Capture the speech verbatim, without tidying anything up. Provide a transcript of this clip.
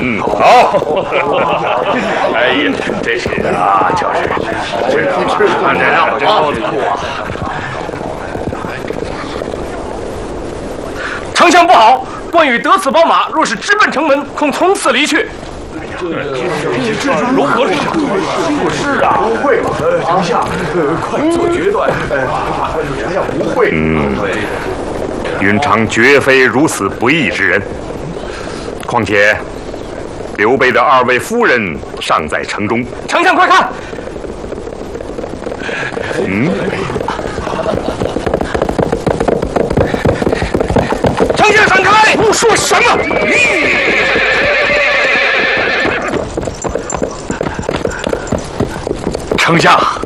嗯，好。哎呀，这是啊，就是是啊，看着让我这包子裤啊。 丞相不好，关羽得此宝马，若是直奔城门，恐从此离去。 这如何是好？是啊，不会嘛？丞相，快做决断。丞相不会。嗯， 允常绝非如此不义之人。况且，刘备的二位夫人尚在城中。 丞相快看！ 嗯。 丞相闪开！胡说什么？ 丞相。